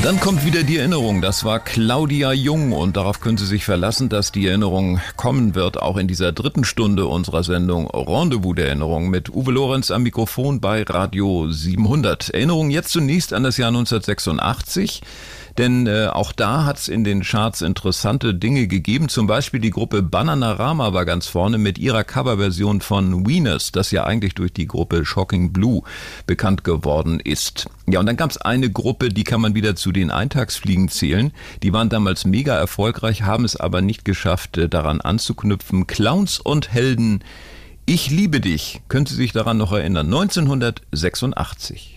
Dann kommt wieder die Erinnerung. Das war Claudia Jung und darauf können Sie sich verlassen, dass die Erinnerung kommen wird, auch in dieser dritten Stunde unserer Sendung Rendezvous der Erinnerung mit Uwe Lorenz am Mikrofon bei Radio 700. Erinnerung jetzt zunächst an das Jahr 1986. Denn auch da hat's in den Charts interessante Dinge gegeben. Zum Beispiel die Gruppe Bananarama war ganz vorne mit ihrer Coverversion von Wieners, das ja eigentlich durch die Gruppe Shocking Blue bekannt geworden ist. Ja, und dann gab's eine Gruppe, die kann man wieder zu den Eintagsfliegen zählen. Die waren damals mega erfolgreich, haben es aber nicht geschafft, daran anzuknüpfen. Clowns und Helden, ich liebe dich. Können Sie sich daran noch erinnern? 1986.